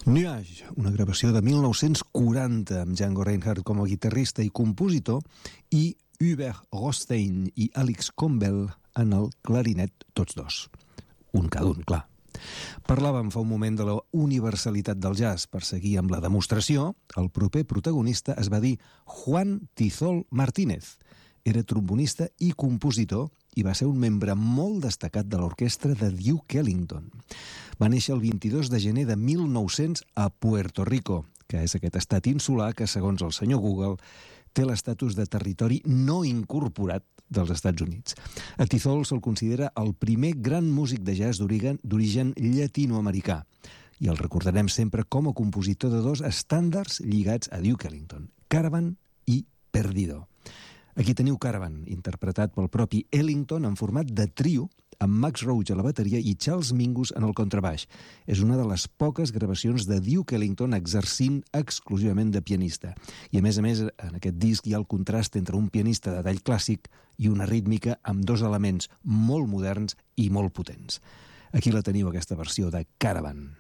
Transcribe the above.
Nuage, una gravació de 1940 amb Django Reinhardt com a guitarrista i compositor i Hubert Rostein i Alex Combel en el clarinet, tots dos. Un cada un, clar. Parlàvem fa un moment de la universalitat del jazz. Per seguir amb la demostració, el proper protagonista es va dir Juan Tizol Martínez. Era trombonista i compositor i va ser un membre molt destacat de l'orquestra de Duke Ellington. Va néixer el 22 de gener de 1900 a Puerto Rico, que és aquest estat insular que, segons el senyor Google, té l'estatus de territori no incorporat dels Estats Units. A Tizol se'l considera el primer gran músic de jazz d'origen llatinoamericà i el recordarem sempre com a compositor de dos estàndards lligats a Duke Ellington, Caravan i Perdido. Aquí teniu Caravan, interpretat pel propi Ellington en format de trio, amb Max Roach a la bateria i Charles Mingus en el contrabaix. És una de les poques gravacions de Duke Ellington exercint exclusivament de pianista. I a més, en aquest disc hi ha el contrast entre un pianista de tall clàssic i una rítmica amb dos elements molt moderns i molt potents. Aquí la teniu, aquesta versió de Caravan.